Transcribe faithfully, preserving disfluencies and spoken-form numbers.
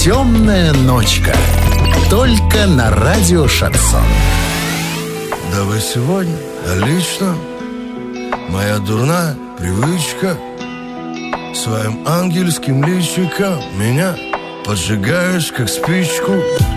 Темная ночка. Только на радио Шансон. Да вы сегодня, а лично моя дурная привычка своим ангельским личиком меня поджигаешь, как спичку.